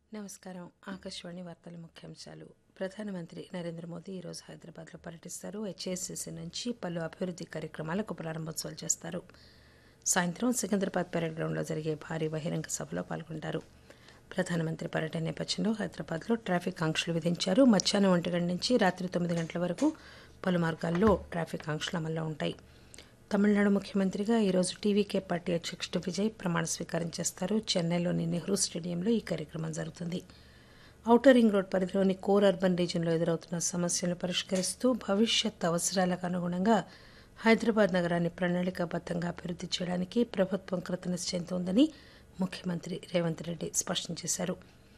నమస్కారం. ఆకాశవాణి వార్తల ముఖ్యాంశాలు. ప్రధానమంత్రి నరేంద్ర మోదీ ఈరోజు హైదరాబాద్లో పర్యటిస్తారు. హెచ్ఏఎస్సీసీ నుంచి పలు అభివృద్ది కార్యక్రమాలకు ప్రారంభోత్సవాలు చేస్తారు. సాయంత్రం సికింద్రాబాద్ పెరేడ్ గ్రౌండ్లో జరిగే భారీ బహిరంగ సభలో పాల్గొంటారు. ప్రధానమంత్రి పర్యటన నేపథ్యంలో హైదరాబాద్లో ట్రాఫిక్ ఆంక్షలు విధించారు. మధ్యాహ్నం 1 గంటల నుంచి రాత్రి 9 గంటల వరకు పలు మార్గాల్లో ట్రాఫిక్ ఆంక్షలు అమల్లో ఉంటాయి. తమిళనాడు ముఖ్యమంత్రిగా ఈరోజు టీవీకే పార్టీ అధ్యక్షుడు విజయ్ ప్రమాణ స్వీకారం చేస్తారు. చెన్నైలోని నెహ్రూ స్టేడియంలో ఈ కార్యక్రమం జరుగుతుంది. ఔటర్ రింగ్ రోడ్ పరిధిలోని కోర్ అర్బన్ రీజియన్లో ఎదురవుతున్న సమస్యలను పరిష్కరిస్తూ భవిష్యత్ అవసరాలకు అనుగుణంగా హైదరాబాద్ నగరాన్ని ప్రణాళికాబద్దంగా అభివృద్ది చేయడానికి ప్రభుత్వం కృతనిశ్చయంతో ఉందని ముఖ్యమంత్రి రేవంత్ రెడ్డి స్పష్టం చేశారు.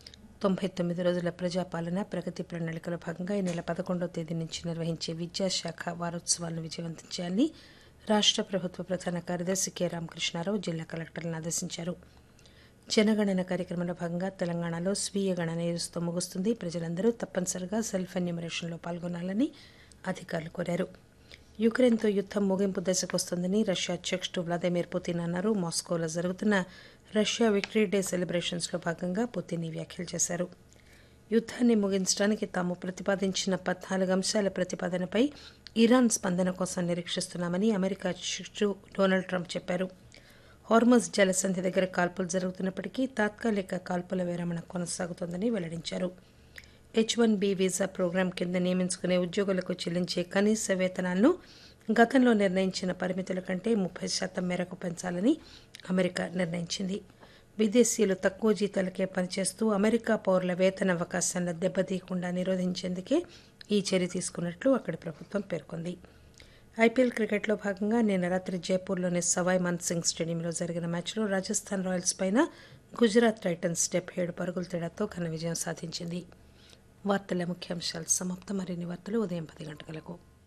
99 రోజుల ప్రజాపాలన ప్రగతి ప్రణాళికలో భాగంగా ఈ నెల 11వ తేదీ నుంచి నిర్వహించే విద్యాశాఖ వారోత్సవాలను విజయవంతం చేయాలని రాష్ట్ర ప్రభుత్వ ప్రధాన కార్యదర్శి కె రామకృష్ణారావు జిల్లా కలెక్టర్లను ఆదేశించారు. జనగణన కార్యక్రమంలో భాగంగా తెలంగాణలో స్వీయ గణన ఈ రోజుతో ముగుస్తుంది. ప్రజలందరూ తప్పనిసరిగా సెల్ఫ్ ఎన్యూమరేషన్లో పాల్గొనాలని అధికారులు కోరారు. యుక్రెయిన్తో యుద్దం ముగింపు దశకు వస్తోందని రష్యా అధ్యక్షుడు వ్లాదిమిర్ పుతిన్ అన్నారు. మాస్కోలో జరుగుతున్న రష్యా విక్టరీ డే సెలబ్రేషన్స్లో భాగంగా పుతిన్ ఈ వ్యాఖ్యలు చేశారు. యుద్దాన్ని ముగించడానికి తాము ప్రతిపాదించిన 14 అంశాల ప్రతిపాదనపై ఇరాన్ స్పందన కోసం నిరీక్షిస్తున్నామని అమెరికా అధ్యక్షుడు డొనాల్డ్ ట్రంప్ చెప్పారు. హార్మజ్ జలసంధి దగ్గర కాల్పులు జరుగుతున్నప్పటికీ తాత్కాలిక కాల్పుల విరమణ కొనసాగుతోందని వెల్లడించారు. H-1B వీసా ప్రోగ్రాం కింద నియమించుకునే ఉద్యోగులకు చెల్లించే కనీస వేతనాలను గతంలో నిర్ణయించిన పరిమితుల కంటే 30% మేరకు పెంచాలని అమెరికా నిర్ణయించింది. విదేశీయులు తక్కువ జీతాలకే పనిచేస్తూ అమెరికా పౌరుల వేతన అవకాశాలను దెబ్బతీయకుండా నిరోధించేందుకే ఈ చర్య తీసుకున్నట్లు అక్కడి ప్రభుత్వం పేర్కొంది. ఐపీఎల్ క్రికెట్లో భాగంగా నిన్న రాత్రి జైపూర్లోని సవాయ్ మాన్సింగ్ స్టేడియంలో జరిగిన మ్యాచ్లో రాజస్థాన్ రాయల్స్ పైన గుజరాత్ టైటన్స్ 77 పరుగుల తేడాతో ఘన విజయం సాధించింది. వార్తల ముఖ్యాంశాలు సమాప్తం. మరిన్ని వార్తలు ఉదయం 10 గంటలకు.